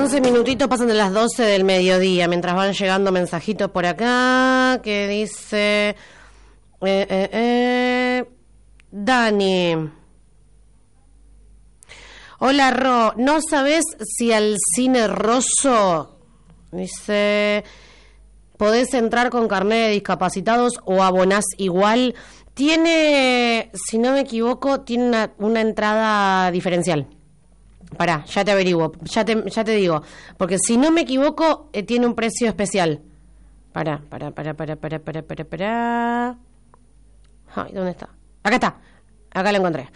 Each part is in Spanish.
11 minutitos pasan de las 12 del mediodía, mientras van llegando mensajitos por acá que dice Dani. Hola Ro, ¿no sabes si al Cine Rosso, dice, podés entrar con carnet de discapacitados o abonás igual? Tiene, si no me equivoco, tiene una entrada diferencial. Pará, ya te averiguo, ya te digo, porque si no me equivoco, tiene un precio especial. Pará. Ay, ¿dónde está? Acá está, acá lo encontré.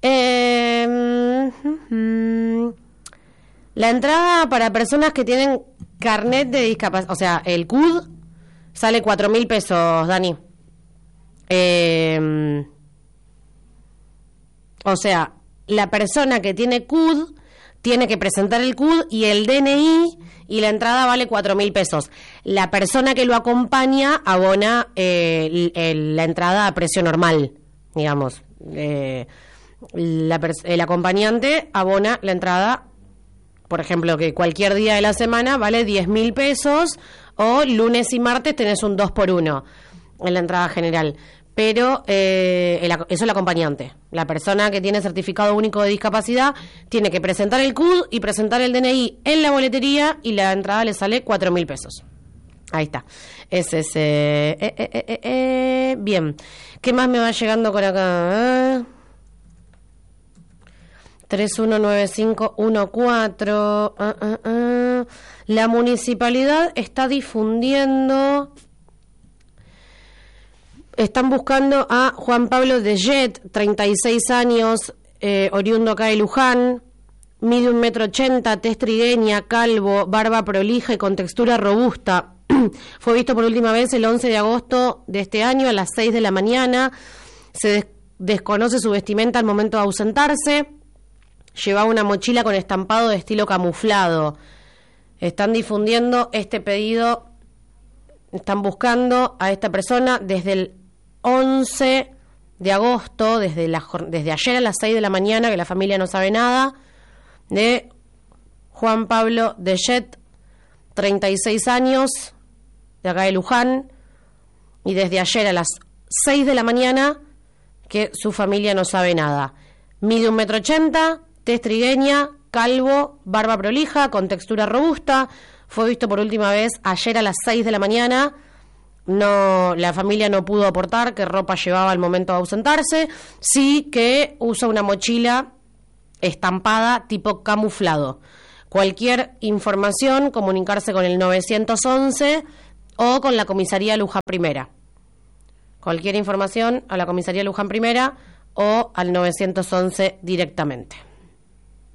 La entrada para personas que tienen carnet de discapacidad, o sea, el CUD, sale 4.000 pesos, Dani. O sea, la persona que tiene CUD tiene que presentar el CUD y el DNI, y la entrada vale 4.000 pesos. La persona que lo acompaña abona la entrada a precio normal, digamos. El acompañante abona la entrada, por ejemplo, que cualquier día de la semana vale 10.000 pesos, o lunes y martes tenés un 2x1 en la entrada general. Pero eso es el acompañante. La persona que tiene certificado único de discapacidad tiene que presentar el CUD y presentar el DNI en la boletería, y la entrada le sale 4.000 pesos. Ahí está. Ese es... bien. ¿Qué más me va llegando por acá? 319514. La municipalidad está difundiendo... Están buscando a Juan Pablo de Jet, 36 años, oriundo acá de Luján, mide 1,80 m, tez trigueña, calvo, barba prolija y con textura robusta. Fue visto por última vez el 11 de agosto de este año a las 6 de la mañana. Se desconoce su vestimenta al momento de ausentarse. Llevaba una mochila con estampado de estilo camuflado. Están difundiendo este pedido. Están buscando a esta persona desde el 11 de agosto, desde ayer a las 6 de la mañana, que la familia no sabe nada, de Juan Pablo de Jet, 36 años, de acá de Luján, y desde ayer a las 6 de la mañana, que su familia no sabe nada. Mide 1,80 m, tez trigueña, calvo, barba prolija, con textura robusta. Fue visto por última vez ayer a las 6 de la mañana. No, la familia no pudo aportar qué ropa llevaba al momento de ausentarse. Sí que usa una mochila estampada tipo camuflado. Cualquier información, comunicarse con el 911 o con la comisaría Luján Primera. Cualquier información a la comisaría Luján Primera o al 911 directamente.